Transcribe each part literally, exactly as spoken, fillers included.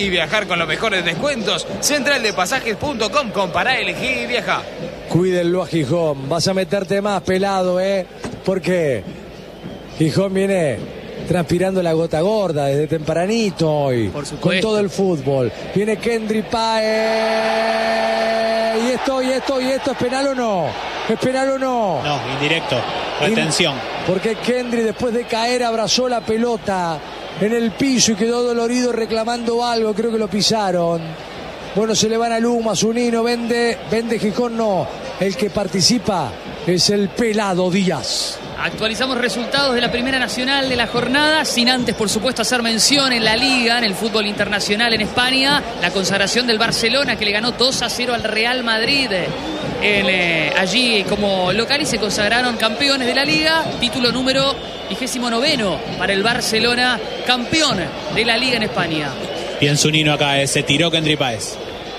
y viajar con los mejores descuentos. central de pasajes punto com. Compará, elegí y viaja. Cuídenlo a Gijón. Vas a meterte más, pelado, ¿eh? Porque Gijón viene transpirando la gota gorda desde tempranito hoy. Por supuesto. Con todo el fútbol. Viene Kendry Páez. Y esto, y esto, y esto, ¿es penal o no? ¿Es penal o no? No, indirecto. Retención. Porque Kendry, después de caer, abrazó la pelota en el piso y quedó dolorido reclamando algo. Creo que lo pisaron. Bueno, se le van a Luma, Zunino, vende, vende Gijón, no. El que participa es el Pelado Díaz. Actualizamos resultados de la Primera Nacional de la jornada, sin antes, por supuesto, hacer mención en la Liga, en el fútbol internacional en España, la consagración del Barcelona, que le ganó dos a cero al Real Madrid en, eh, allí como local, y se consagraron campeones de la Liga, título número vigésimo noveno para el Barcelona, campeón de la Liga en España. Bien Zunino acá, eh, se tiró Kendry Páez.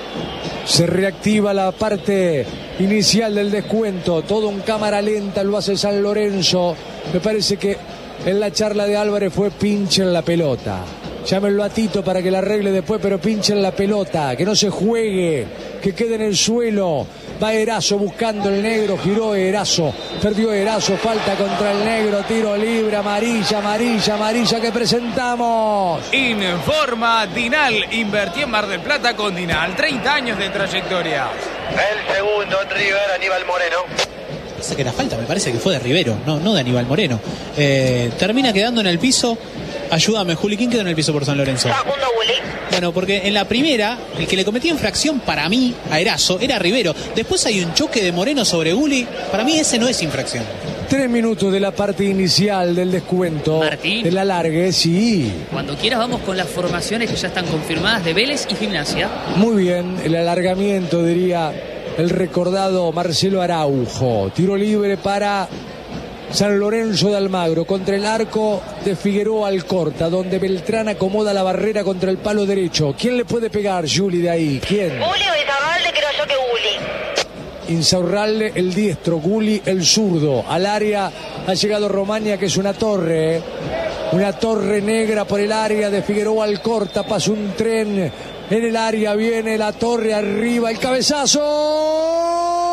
Se reactiva la parte inicial del descuento. Todo en cámara lenta lo hace San Lorenzo. Me parece que en la charla de Álvarez fue pinchen la pelota. Llámenlo a Tito para que la arregle después, pero pinchen la pelota. Que no se juegue, que quede en el suelo. Va Erazo buscando el negro, giró Erazo, perdió Erazo, falta contra el negro, tiro libre, amarilla, amarilla, amarilla que presentamos. Informa Dinal, invertí en Mar del Plata con Dinal, treinta años de trayectoria. El segundo en River, Aníbal Moreno. Parece que la falta, me parece que fue de Rivero, no, no de Aníbal Moreno. Eh, termina quedando en el piso. Ayúdame, Juli, ¿quién quedó en el piso por San Lorenzo? Facundo Willy. Bueno, porque en la primera, el que le cometía infracción para mí, a Erazo, era Rivero. Después hay un choque de Moreno sobre Gulli. Para mí ese no es infracción. Tres minutos de la parte inicial del descuento. Martín. De la largue, sí. Cuando quieras vamos con las formaciones que ya están confirmadas de Vélez y Gimnasia. Muy bien, el alargamiento, diría el recordado Marcelo Araujo. Tiro libre para San Lorenzo de Almagro, contra el arco de Figueroa Alcorta, donde Beltrán acomoda la barrera contra el palo derecho. ¿Quién le puede pegar, Juli, de ahí? ¿Quién? Gulli o Izarralde, creo yo que Gulli. Insaurralde, el diestro, Gulli, el zurdo. Al área ha llegado Romaña, que es una torre, ¿eh? Una torre negra por el área de Figueroa Alcorta. Pasa un tren en el área, viene la torre arriba, el cabezazo.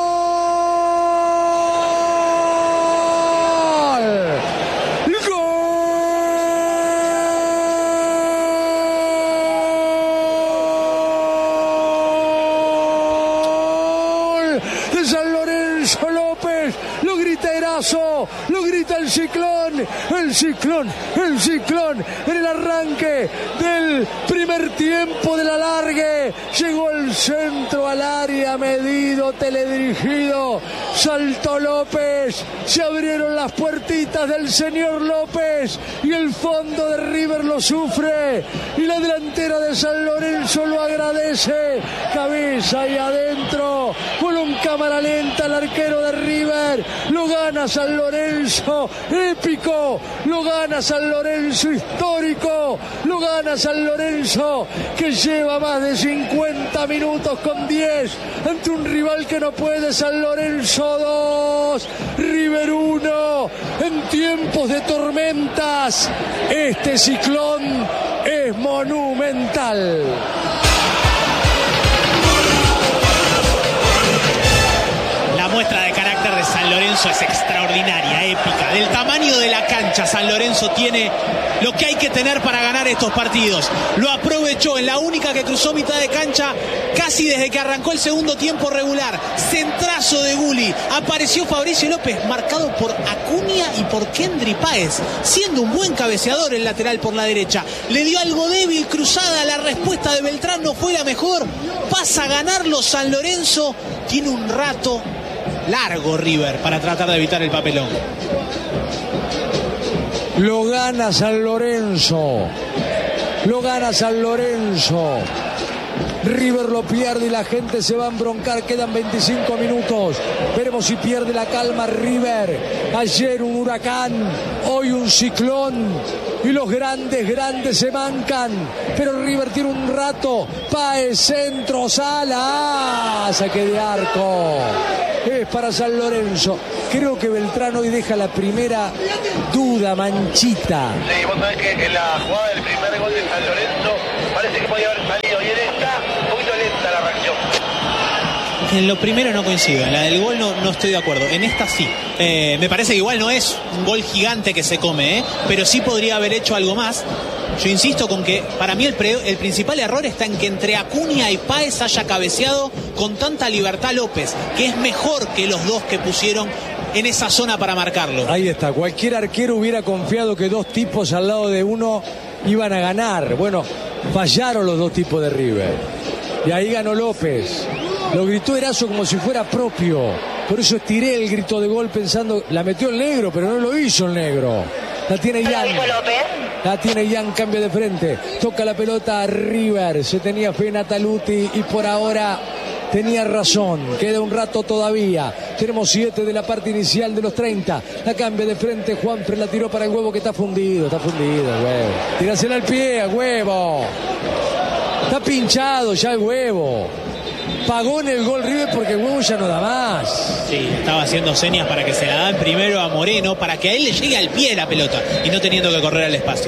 Lo grita el Ciclón, el Ciclón, el Ciclón en el arranque del primer tiempo del alargue. Llegó el centro al área, medido, teledirigido. Saltó López, se abrieron las puertitas del señor López y el fondo de River lo sufre y la delantera de San Lorenzo lo agradece. Cabeza y adentro, con un cámara lenta el arquero de River. Lo gana San Lorenzo, épico, lo gana San Lorenzo, histórico, lo gana San Lorenzo, que lleva más de cincuenta minutos con diez ante un rival que no puede. San Lorenzo dos, River uno, en tiempos de tormentas, este Ciclón es monumental. La muestra de carácter de San Lorenzo es extraordinaria, épica. Del tamaño de la cancha, San Lorenzo tiene lo que hay que tener para ganar estos partidos. Lo aprovechó en la única que cruzó mitad de cancha casi desde que arrancó el segundo tiempo regular. Centrazo de Gulli. Apareció Fabricio López, marcado por Acuña y por Kendry Páez, siendo un buen cabeceador el lateral por la derecha. Le dio algo débil, cruzada. La respuesta de Beltrán no fue la mejor. Pasa a ganarlo San Lorenzo. Tiene un rato largo River para tratar de evitar el papelón. Lo gana San Lorenzo. Lo gana San Lorenzo. River lo pierde y la gente se va a embroncar. Quedan veinticinco minutos. Veremos si pierde la calma River. Ayer un huracán, hoy un ciclón. Y los grandes, grandes se mancan. Pero River tiene un rato. Páez, centro, Sala. ¡Ah! Saque de arco. Es para San Lorenzo. Creo que Beltrán hoy deja la primera duda, manchita. Sí, vos sabés que en la jugada del primer gol de San Lorenzo parece que podía haber salido En lo primero no coincido, en la del gol no, no estoy de acuerdo, en esta sí. Eh, me parece que igual no es un gol gigante que se come, ¿eh? Pero sí podría haber hecho algo más. Yo insisto con que para mí el, pre, el principal error está en que entre Acuña y Páez haya cabeceado con tanta libertad López, que es mejor que los dos que pusieron en esa zona para marcarlo. Ahí está, cualquier arquero hubiera confiado que dos tipos al lado de uno iban a ganar. Bueno, fallaron los dos tipos de River. Y ahí ganó López. Lo gritó Erazo como si fuera propio. Por eso estiré el grito de gol pensando, la metió el negro, pero no lo hizo el negro. La tiene Jan. La tiene Jan, cambio de frente. Toca la pelota a River. Se tenía fe en Ataluti y por ahora tenía razón. Queda un rato todavía. Tenemos siete de la parte inicial de los treinta. La cambia de frente. Juanfer la tiró para el huevo que está fundido. Está fundido, huevo. Tírasela al pie, a huevo. Está pinchado ya el huevo. Pagó en el gol River porque el huevo ya no da más. Sí, estaba haciendo señas para que se la dan primero a Moreno, para que a él le llegue al pie la pelota y no teniendo que correr al espacio.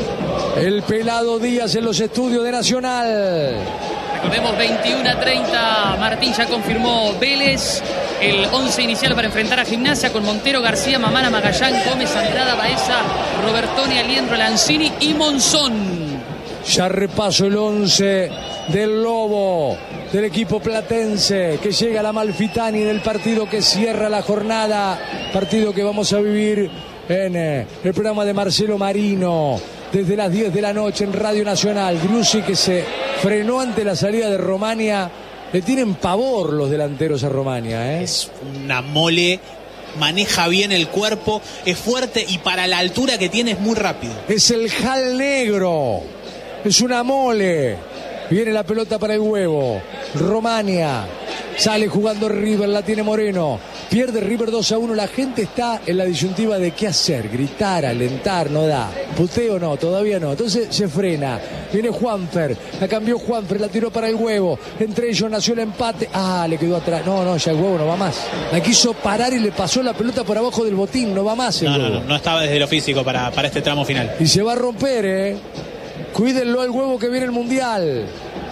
El pelado Díaz en los estudios de Nacional. Recordemos, veintiuno a treinta. Martín ya confirmó Vélez. El once inicial para enfrentar a Gimnasia con Montero, García, Mamana, Magallán, Gómez, Andrada, Baeza, Robertoni, Aliendro, Lanzini y Monzón. Ya repaso el once del Lobo, del equipo platense, que llega a la Amalfitani en el partido que cierra la jornada. Partido que vamos a vivir en eh, el programa de Marcelo Marino desde las diez de la noche en Radio Nacional. Driussi, que se frenó ante la salida de Romania. Le tienen pavor los delanteros a Romania, ¿eh? Es una mole, maneja bien el cuerpo, es fuerte y para la altura que tiene es muy rápido. Es el Jal Negro, es una mole. Viene la pelota para el huevo. Romania. Sale jugando River, la tiene Moreno. Pierde River dos a uno. La gente está en la disyuntiva de qué hacer. Gritar, alentar, no da. Puteo no, todavía no. Entonces se frena. Viene Juanfer. La cambió Juanfer, la tiró para el huevo. Entre ellos nació el empate. Ah, le quedó atrás. No, no, ya el huevo no va más. La quiso parar y le pasó la pelota por abajo del botín. No va más el no, huevo. No, no, no estaba desde lo físico para, para este tramo final. Y se va a romper, ¿eh? Cuídenlo al huevo que viene el Mundial.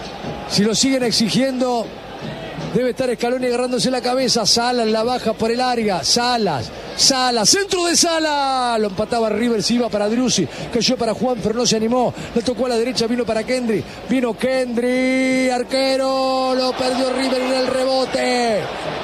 Si lo siguen exigiendo, debe estar Scaloni agarrándose la cabeza. Salas la baja por el área. Salas, Salas, centro de Salas. Lo empataba River, se iba para Driussi. Cayó para Juan, pero no se animó. Le tocó a la derecha, vino para Kendry. Vino Kendry, arquero. Lo perdió River en el rebote.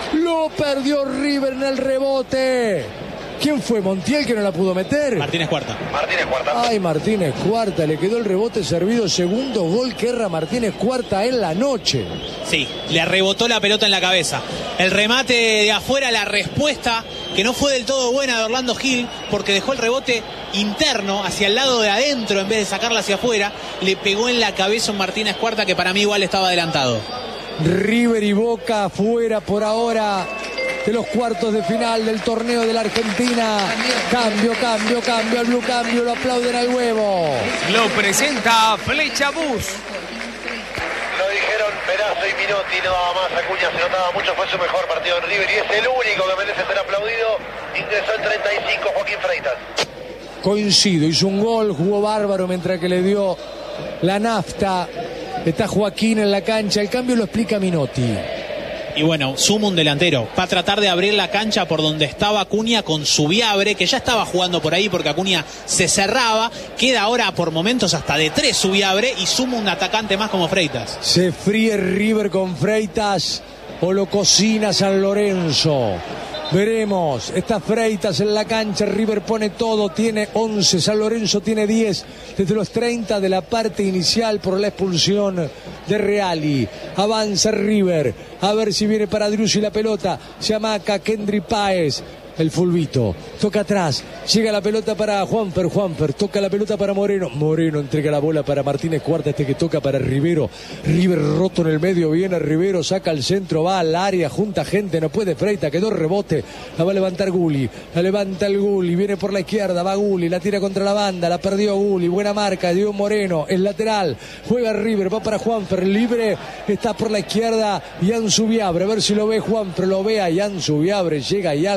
Lo perdió River en el rebote. ¿Quién fue? ¿Montiel que no la pudo meter? Martínez Cuarta. Martínez Cuarta. Ay, Martínez Cuarta, le quedó el rebote servido. Segundo gol que erra Martínez Cuarta en la noche. Sí, le rebotó la pelota en la cabeza. El remate de afuera, la respuesta que no fue del todo buena de Orlando Gil, porque dejó el rebote interno hacia el lado de adentro en vez de sacarla hacia afuera. Le pegó en la cabeza a un Martínez Cuarta que para mí igual estaba adelantado. River y Boca fuera por ahora de los cuartos de final del torneo de la Argentina. Cambio, cambio, cambio, al blue cambio, lo aplauden al huevo. Lo presenta Flecha Bus. Lo dijeron Perazo y Minotti, nada más. Acuña se notaba mucho, fue su mejor partido en River y es el único que merece ser aplaudido. Ingresó el treinta y cinco, Joaquín Freitas. Coincido, hizo un gol, jugó bárbaro mientras que le dio la nafta. Está Joaquín en la cancha, el cambio lo explica Minotti. Y bueno, suma un delantero. Va a tratar de abrir la cancha por donde estaba Acuña con Subiabre, que ya estaba jugando por ahí porque Acuña se cerraba. Queda ahora por momentos hasta de tres Subiabre y suma un atacante más como Freitas. Se fríe River con Freitas o lo cocina San Lorenzo. Veremos, está Freitas en la cancha, River pone todo, tiene once, San Lorenzo tiene diez, desde los treinta de la parte inicial por la expulsión de Reali. Avanza River, a ver si viene para Driussi la pelota, se amaca Kendry Páez. El fulbito, toca atrás, llega la pelota para Juanfer, Juanfer, toca la pelota para Moreno, Moreno entrega la bola para Martínez Cuarta, este que toca para Rivero, River roto en el medio, viene Rivero, saca al centro, va al área, junta gente, no puede Freitas, quedó rebote, la va a levantar Gulli, la levanta el Gulli, viene por la izquierda, va Gulli, la tira contra la banda, la perdió Gulli, buena marca, dio Moreno, es lateral, juega River, va para Juanfer, libre, está por la izquierda, Ian Subiabre, a ver si lo ve Juanfer, lo ve a Ian Subiabre, llega Ian, la espera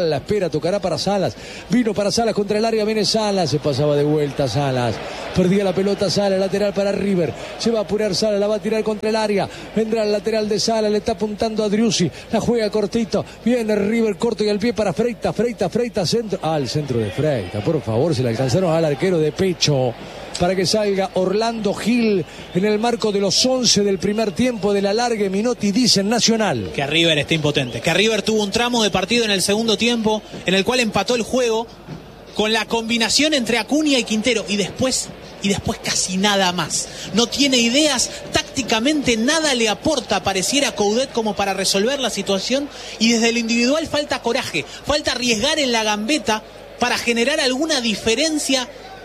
tocará para Salas. Vino para Salas contra el área, viene Salas, se pasaba de vuelta Salas. Perdía la pelota Salas, lateral para River. Se va a apurar Salas, la va a tirar contra el área. Vendrá el lateral de Salas, le está apuntando a Driussi. La juega cortito. Viene River corto y al pie para Freitas. Freitas, Freitas, centro. Ah, el centro de Freitas. Por favor, se le alcanzaron al arquero de pecho para que salga Orlando Gil en el marco de los once del primer tiempo de la largue. Minotti dice en Nacional que River está impotente, que River tuvo un tramo de partido en el segundo tiempo en el cual empató el juego con la combinación entre Acuña y Quintero y después y después casi nada más. No tiene ideas, tácticamente nada le aporta, pareciera Coudet, como para resolver la situación, y desde el individual falta coraje, falta arriesgar en la gambeta para generar alguna diferencia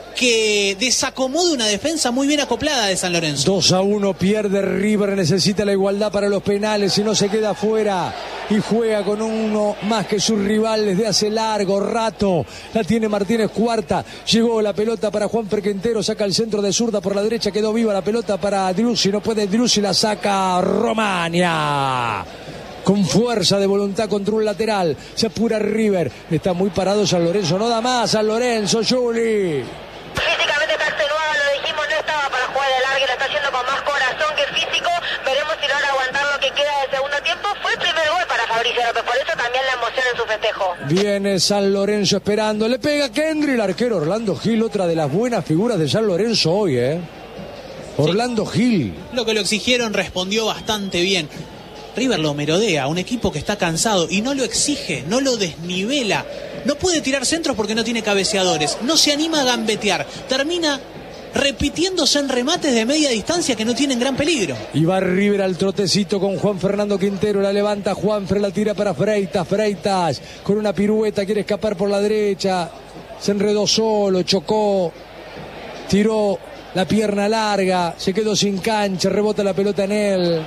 que desacomode una defensa muy bien acoplada de San Lorenzo. dos a uno pierde River, necesita la igualdad para los penales, si no se queda fuera y juega con uno más que sus rivales de hace largo rato. La tiene Martínez Cuarta, llegó la pelota para Juan Quintero, saca el centro de zurda por la derecha, quedó viva la pelota para Driussi, no puede Driussi, la saca Romagna. Con fuerza de voluntad contra un lateral, se apura River, está muy parado San Lorenzo, no da más San Lorenzo, Juli. Físicamente está extenuado, lo dijimos, no estaba para jugar de largue, lo está haciendo con más corazón que físico. Veremos si logra aguantar lo que queda del segundo tiempo. Fue el primer gol para Fabricio López, por eso también la emoción en su festejo. Viene San Lorenzo esperando, le pega Kendry, el arquero Orlando Gil, otra de las buenas figuras de San Lorenzo hoy, ¿eh? Orlando sí. Gil. Lo que lo exigieron respondió bastante bien. River lo merodea, un equipo que está cansado y no lo exige, no lo desnivela. No puede tirar centros porque no tiene cabeceadores, no se anima a gambetear, termina repitiéndose en remates de media distancia que no tienen gran peligro. Y va River al trotecito con Juan Fernando Quintero, la levanta Juanfer, la tira para Freitas, Freitas con una pirueta quiere escapar por la derecha, se enredó solo, chocó, tiró la pierna larga, se quedó sin cancha, rebota la pelota en él.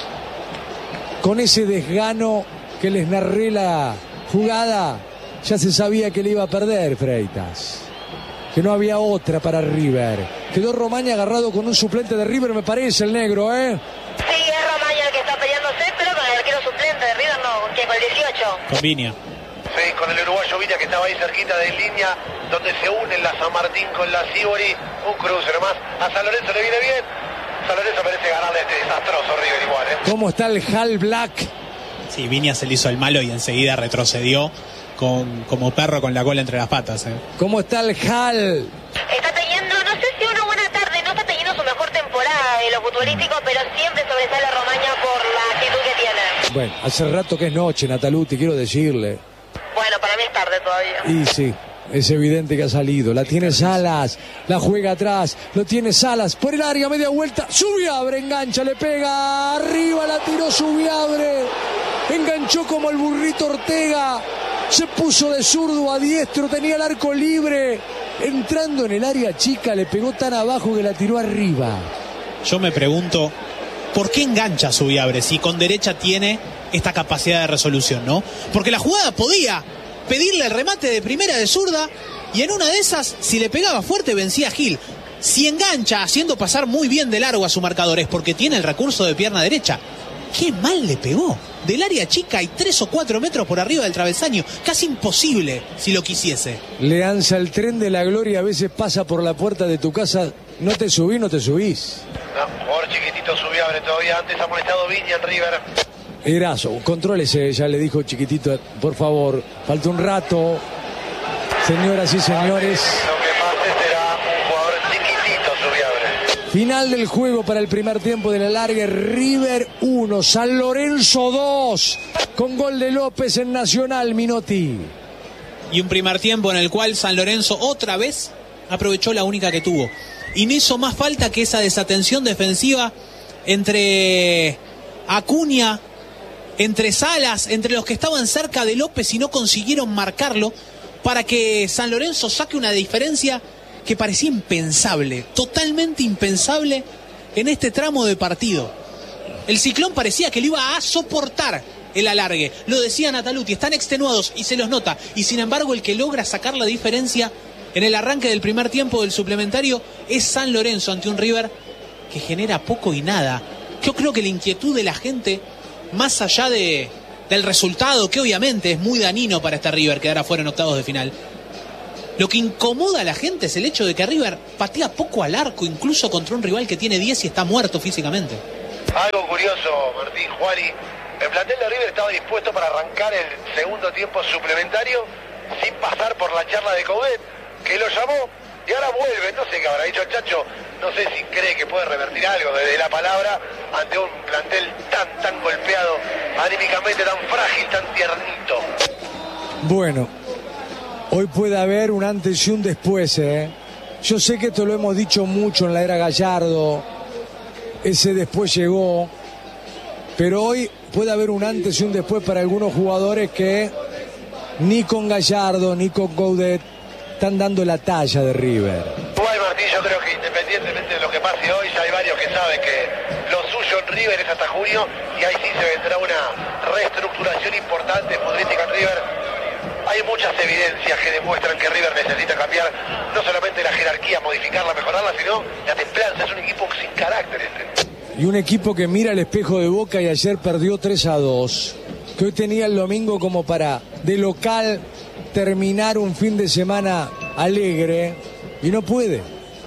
Con ese desgano que les narré la jugada, ya se sabía que le iba a perder Freitas, que no había otra para River. Quedó Romagna agarrado con un suplente de River, me parece, el negro, ¿eh? Sí, es Romagna el que está peleándose, pero con el arquero suplente de River no, que con el dieciocho. Con Viña. Sí, con el uruguayo Viña, que estaba ahí cerquita de línea, donde se unen la San Martín con la Sibori. Un cruce nomás. A San Lorenzo le viene bien. San Lorenzo merece ganarle a este desastroso River igual, ¿eh? ¿Cómo está el Hal Black? Sí, Viña se le hizo el malo y enseguida retrocedió con, como perro con la cola entre las patas, ¿eh? ¿Cómo está el Hal? Está teniendo, no sé si una buena tarde, no está teniendo su mejor temporada de lo futbolístico, pero siempre sobresale Romagna por la actitud que tiene. Bueno, hace rato que es noche, Nataluti, quiero decirle. Bueno, para mí es tarde todavía. Y sí, es evidente que ha salido. La tiene Salas, la juega atrás, lo tiene Salas por el área, media vuelta. Subiabre engancha, le pega arriba, la tiró Subiabre. Enganchó como el burrito Ortega. Se puso de zurdo a diestro, tenía el arco libre. Entrando en el área chica, le pegó tan abajo que la tiró arriba. Yo me pregunto, ¿por qué engancha Subiabre si con derecha tiene esta capacidad de resolución, no? Porque la jugada podía pedirle el remate de primera de zurda y en una de esas, si le pegaba fuerte, vencía a Gil. Si engancha haciendo pasar muy bien de largo a su marcador es porque tiene el recurso de pierna derecha. ¡Qué mal le pegó! Del área chica y tres o cuatro metros por arriba del travesaño. Casi imposible si lo quisiese. Leanza, el tren de la gloria a veces pasa por la puerta de tu casa. No te subís, no te subís. No, jugador chiquitito Subiabre todavía. Antes ha molestado Viña en River. Erazo, contrólese, ya le dijo chiquitito, por favor, falta un rato. Señoras y señores. Lo que pase será un jugador chiquitito Subiabre. Final del juego para el primer tiempo de la larga. River uno, San Lorenzo dos, con gol de López en Nacional, Minotti. Y un primer tiempo en el cual San Lorenzo otra vez aprovechó la única que tuvo. Y no hizo más falta que esa desatención defensiva entre Acuña, entre Salas, entre los que estaban cerca de López y no consiguieron marcarlo, para que San Lorenzo saque una diferencia que parecía impensable, totalmente impensable en este tramo de partido. El Ciclón parecía que lo iba a soportar el alargue, lo decía Nataluti, están extenuados y se los nota, y sin embargo el que logra sacar la diferencia en el arranque del primer tiempo del suplementario es San Lorenzo ante un River que genera poco y nada. Yo creo que la inquietud de la gente, más allá de, del resultado, que obviamente es muy dañino para este River quedar afuera en octavos de final. Lo que incomoda a la gente es el hecho de que River patea poco al arco, incluso contra un rival que tiene diez y está muerto físicamente. Algo curioso, Martín, Juani, el plantel de River estaba dispuesto para arrancar el segundo tiempo suplementario sin pasar por la charla de Coudet, que lo llamó y ahora vuelve. No sé qué habrá dicho el Chacho, no sé si cree que puede revertir algo desde la palabra ante un plantel tan, tan golpeado, anímicamente tan frágil, tan tiernito. Bueno, hoy puede haber un antes y un después, ¿eh? Yo sé que esto lo hemos dicho mucho en la era Gallardo, ese después llegó, pero hoy puede haber un antes y un después para algunos jugadores que ni con Gallardo ni con Coudet están dando la talla de River. Igual, Martín, yo creo que independientemente de lo que pase hoy, ya hay varios que saben que lo suyo en River es hasta junio y ahí sí se vendrá una reestructuración importante futbolística en River. Hay muchas evidencias que demuestran que River necesita cambiar no solamente la jerarquía, modificarla, mejorarla, sino la templanza. Es un equipo sin carácter este. Y un equipo que mira el espejo de Boca y ayer perdió tres a dos. Que hoy tenía el domingo como para, de local, terminar un fin de semana alegre. Y no puede.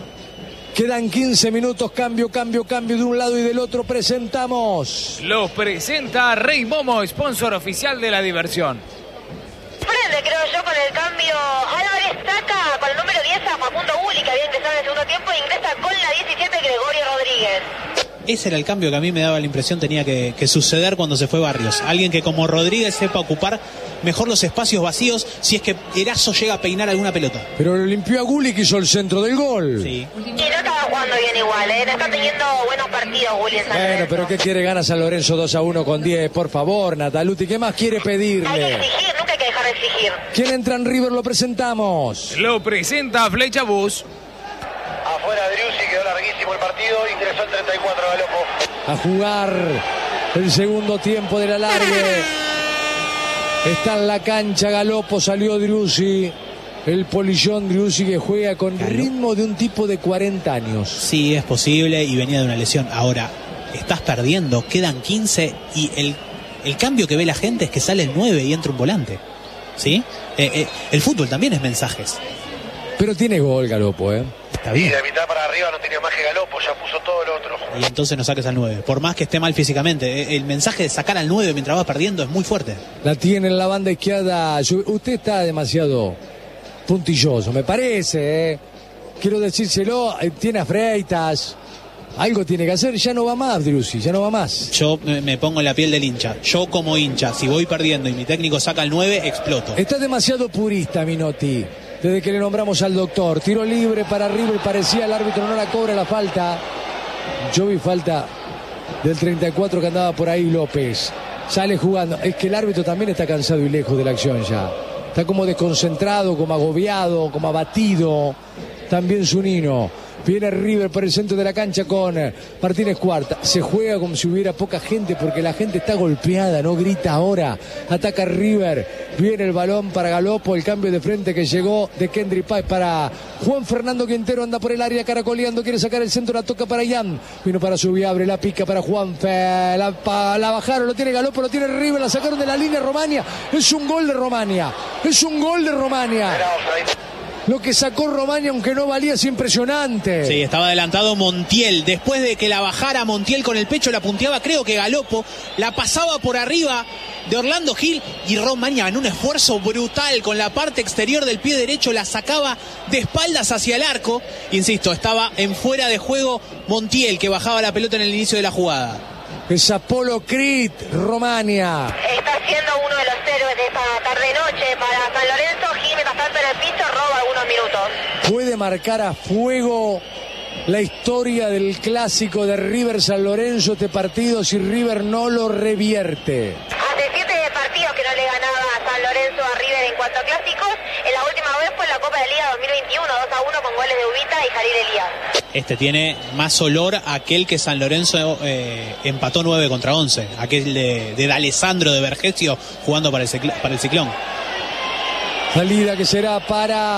Quedan quince minutos, cambio, cambio, cambio de un lado y del otro. Presentamos. Los presenta Rey Momo, sponsor oficial de la diversión. Prende, creo yo, con el cambio. Álvarez saca con el número diez a Facundo Uli, que había ingresado en el segundo tiempo, e ingresa con la diecisiete Gregorio Rodríguez. Ese era el cambio que a mí me daba la impresión tenía que, que suceder cuando se fue Barrios. Alguien que como Rodríguez sepa ocupar mejor los espacios vacíos si es que Erazo llega a peinar alguna pelota. Pero lo limpió a Gulli, que hizo el centro del gol. Sí. Y no estaba jugando bien igual, ¿eh? Está teniendo buenos partidos Gulli en San Bueno, Lorenzo. pero ¿qué quiere? Gana San Lorenzo dos a uno con diez. Por favor, Nataluti, ¿qué más quiere Hay que pedirle? exigir, nunca hay que dejar de exigir. ¿Quién entra en River? Lo presentamos. Lo presenta Flecha Bus. Afuera Driussi, quedó larguísimo el partido, ingresó el treinta y cuatro Galopo. A jugar el segundo tiempo de la largue. Está en la cancha Galopo, salió Driussi. El polillón Driussi que juega con ritmo de un tipo de cuarenta años. Sí, es posible y venía de una lesión. Ahora, estás perdiendo, quedan quince y el, el cambio que ve la gente es que sale el nueve y entra un volante. ¿Sí? Eh, eh, el fútbol también es mensajes. Pero tiene gol Galopo, ¿eh? Está Y bien. de mitad para arriba no tiene más que Galopo, ya puso todo lo otro. Y entonces no saques al nueve. Por más que esté mal físicamente, el mensaje de sacar al nueve mientras vas perdiendo es muy fuerte. La tiene en la banda izquierda. Usted está demasiado puntilloso, me parece, ¿eh? Quiero decírselo, tiene a Freitas. Algo tiene que hacer, ya no va más Driussi, ya no va más. Yo me pongo en la piel del hincha. Yo como hincha, si voy perdiendo y mi técnico saca el nueve, exploto. Está demasiado purista Minotti. Desde que le nombramos al doctor. Tiro libre para River, parecía el árbitro no la cobra la falta. Yo vi falta del treinta y cuatro que andaba por ahí López. Sale jugando. Es que el árbitro también está cansado y lejos de la acción ya. Está como desconcentrado, como agobiado, como abatido. También Zunino. Viene River por el centro de la cancha con Martínez Cuarta. Se juega como si hubiera poca gente porque la gente está golpeada, no grita ahora. Ataca River. Viene el balón para Galopo. El cambio de frente que llegó de Kendry Páez para Juan Fernando Quintero. Anda por el área caracoleando. Quiere sacar el centro. La toca para Ian. Vino para Subiabre. La pica para Juanfe. La, pa, la bajaron. Lo tiene Galopo. Lo tiene River. La sacaron de la línea Romania. Es un gol de Romania. Es un gol de Romania. Era offside. Lo que sacó Romania, aunque no valía, es impresionante. Sí, estaba adelantado Montiel. Después de que la bajara Montiel con el pecho, la punteaba, creo que Galopo, la pasaba por arriba de Orlando Gil y Romania en un esfuerzo brutal con la parte exterior del pie derecho la sacaba de espaldas hacia el arco. Insisto, estaba en fuera de juego Montiel, que bajaba la pelota en el inicio de la jugada. Es Apolo Crit, Romania. Está siendo uno de los héroes de esta tarde-noche para San Lorenzo. Gil, mientras tanto en el piso, roba algunos minutos. Puede marcar a fuego la historia del clásico de River San Lorenzo este partido si River no lo revierte. Hace siete partidos que no le ganaba a San Lorenzo a River en cuanto a clásicos. En la última vez fue en la Copa de Liga dos mil veintiuno, dos a uno con goles de Ubita y Jalil Elías. Este tiene más olor a aquel que San Lorenzo eh, empató nueve contra once. Aquel de, de D'Alessandro de Vergesio jugando para el, para el Ciclón. Salida que será para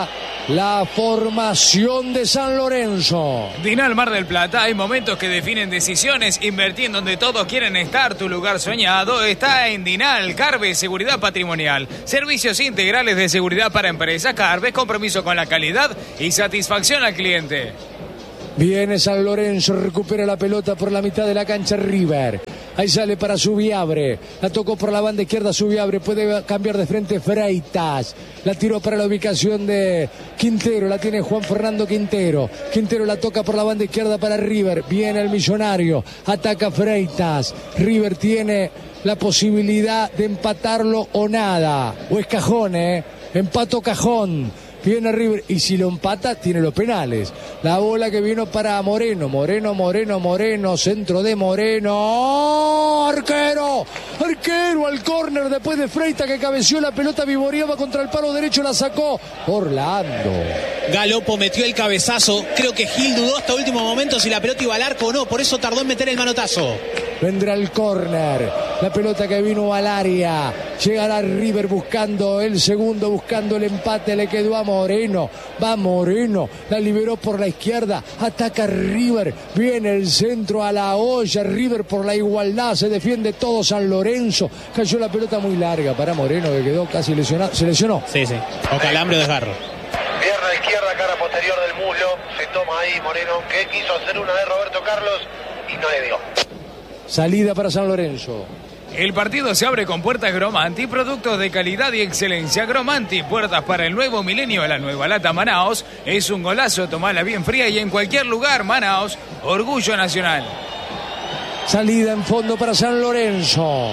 la formación de San Lorenzo. Dinal Mar del Plata, hay momentos que definen decisiones. Invertir en donde todos quieren estar, tu lugar soñado está en Dinal. Carve, seguridad patrimonial, servicios integrales de seguridad para empresas. Carve, compromiso con la calidad y satisfacción al cliente. Viene San Lorenzo, recupera la pelota por la mitad de la cancha River. Ahí sale para Subiabre. La tocó por la banda izquierda Subiabre. Puede cambiar de frente Freitas. La tiró para la ubicación de Quintero. La tiene Juan Fernando Quintero. Quintero la toca por la banda izquierda para River. Viene el Millonario. Ataca Freitas. River tiene la posibilidad de empatarlo o nada. O es cajón, ¿eh? Empato cajón. Viene River y si lo empata tiene los penales. La bola que vino para Moreno, Moreno, Moreno, Moreno, centro de Moreno. Arquero, arquero al córner después de Freita que cabeció la pelota, vivoreaba contra el palo derecho, la sacó Orlando. Galopo metió el cabezazo, creo que Gil dudó hasta último momento si la pelota iba al arco o no, por eso tardó en meter el manotazo. Vendrá el córner, la pelota que vino al área, llegará River buscando el segundo, buscando el empate, le quedó a Moreno, va Moreno, la liberó por la izquierda, ataca River, viene el centro a la olla, River por la igualdad, se defiende todo San Lorenzo, cayó la pelota muy larga para Moreno que quedó casi lesionado, se lesionó. Sí, sí, o calambre o desgarro. Pierna izquierda, cara posterior del muslo, se toma ahí Moreno, que quiso hacer una de Roberto Carlos y no le dio. Salida para San Lorenzo. El partido se abre con puertas Gromanti, productos de calidad y excelencia. Gromanti, puertas para el nuevo milenio, la nueva lata Manaos. Es un golazo, tomala bien fría y en cualquier lugar. Manaos, orgullo nacional. Salida en fondo para San Lorenzo.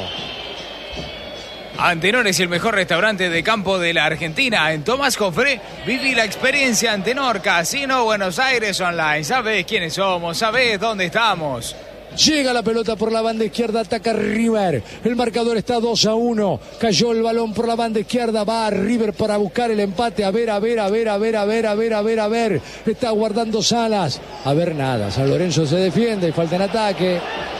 Antenor es el mejor restaurante de campo de la Argentina. En Tomás Jofré, viví la experiencia Antenor, Casino Buenos Aires Online. ¿Sabés quiénes somos? ¿Sabés dónde estamos? Llega la pelota por la banda izquierda, ataca River. El marcador está dos a uno. Cayó el balón por la banda izquierda. Va a River para buscar el empate. A ver, a ver, a ver, a ver, a ver, a ver, a ver, a ver. Está guardando Salas. A ver nada. San Lorenzo se defiende y falta en ataque.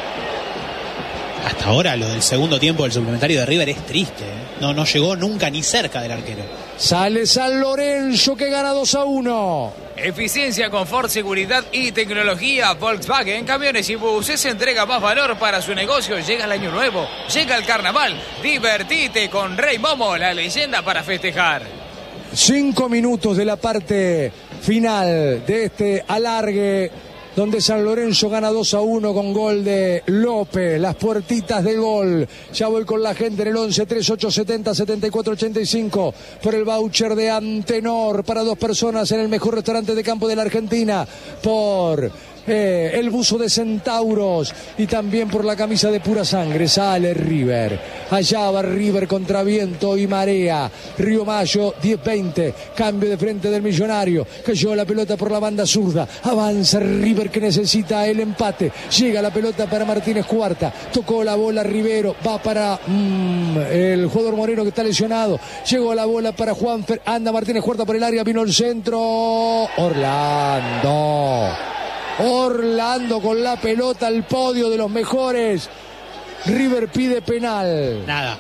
Hasta ahora lo del segundo tiempo del suplementario de River es triste, ¿eh? No, no llegó nunca ni cerca del arquero. Sale San Lorenzo que gana dos a uno. Eficiencia, confort, seguridad y tecnología. Volkswagen, camiones y buses, entrega más valor para su negocio. Llega el año nuevo, llega el carnaval. Divertite con Rey Momo, la leyenda para festejar. Cinco minutos de la parte final de este alargue, donde San Lorenzo gana dos a uno con gol de López. Las puertitas de gol. Ya voy con la gente en el once treinta y ocho setenta setenta y cuatro ochenta y cinco por el voucher de Antenor para dos personas en el mejor restaurante de campo de la Argentina, por eh, el buzo de Centauros y también por la camisa de Pura Sangre. Sale River. Allá va River contra viento y marea. Río Mayo diez veinte. Cambio de frente del Millonario. Cayó la pelota por la banda zurda. Avanza River que necesita el empate. Llega la pelota para Martínez Cuarta. Tocó la bola Rivero. Va para mmm, el jugador Moreno que está lesionado. Llegó la bola para Juanfer. Anda Martínez Cuarta por el área. Vino el centro. Orlando. Orlando con la pelota al podio de los mejores. River pide penal. Nada.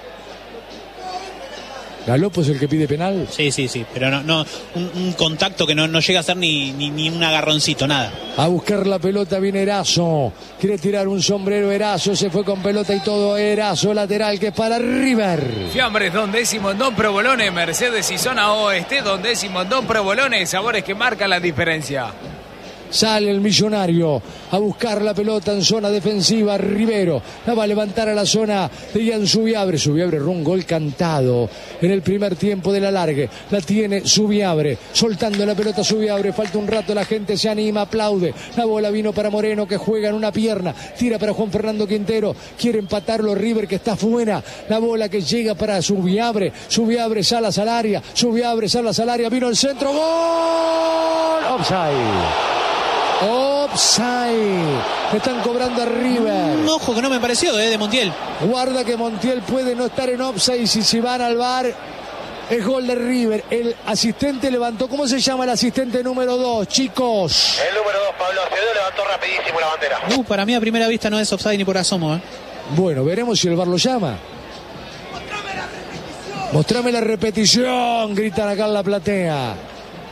¿Galopo es el que pide penal? Sí, sí, sí, pero no, no un, un contacto que no, no llega a ser ni, ni, ni un agarroncito, nada. A buscar la pelota viene Erazo. Quiere tirar un sombrero Erazo. Se fue con pelota y todo. Erazo lateral que es para River. Fiambres Don Décimo, Don Provolone, Mercedes y Zona Oeste, Don Décimo, Don Provolone, sabores que marcan la diferencia. Sale el Millonario a buscar la pelota en zona defensiva. Rivero la va a levantar a la zona de Ian Subiabre. Subiabre erró un gol cantado en el primer tiempo del alargue. La tiene Subiabre, soltando la pelota Subiabre. Falta un rato, la gente se anima, aplaude. La bola vino para Moreno que juega en una pierna. Tira para Juan Fernando Quintero. Quiere empatarlo River que está fuera. La bola que llega para Subiabre. Subiabre, Salas al área. Subiabre, Salas al área. Vino el centro. ¡Gol! Offside. Offside. Están cobrando a River. Un ojo que no me pareció, eh, de Montiel. Guarda que Montiel puede no estar en offside. Si se van al V A R, es gol de River. El asistente levantó. ¿Cómo se llama el asistente número dos, chicos? El número dos, Pablo Acevedo, levantó rapidísimo la bandera. Uh, para mí a primera vista no es offside ni por asomo, eh. Bueno, veremos si el V A R lo llama. Mostrame la repetición, gritan acá en la platea.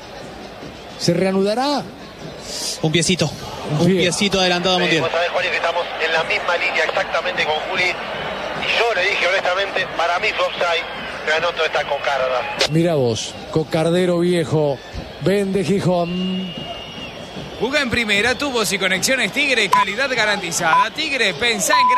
¿Se reanudará? Un piecito. Un Bien. piecito adelantado a Sí, Montiel. vos sabés, Juan, que estamos en la misma línea exactamente con Juli. Y yo le dije honestamente, para mí fue offside. Me anoto esta cocarda. Mira vos, cocardero viejo, ven de Gijón. Juega en primera, tubos y conexiones Tigre, calidad garantizada. Tigre, pensá en